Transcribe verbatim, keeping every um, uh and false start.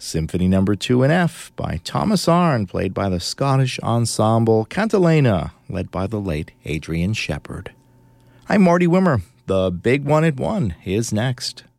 Symphony Number two in F by Thomas Arne, played by the Scottish ensemble Cantilena, led by the late Adrian Shepherd. I'm Marty Wimmer. The Big One at One is next.